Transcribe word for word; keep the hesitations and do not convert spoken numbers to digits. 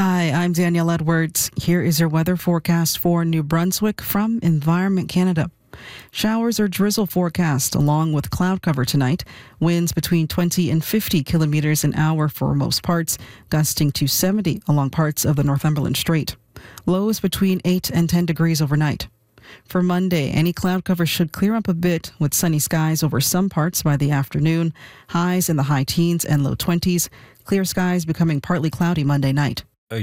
Hi, I'm Danielle Edwards. Here is your weather forecast for New Brunswick from Environment Canada. Showers or drizzle forecast along with cloud cover tonight. Winds between twenty and fifty kilometers an hour for most parts, gusting to seventy along parts of the Northumberland Strait. Lows between eight and ten degrees overnight. For Monday, any cloud cover should clear up a bit with sunny skies over some parts by the afternoon. Highs in the high teens and low twenties. Clear skies becoming partly cloudy Monday night.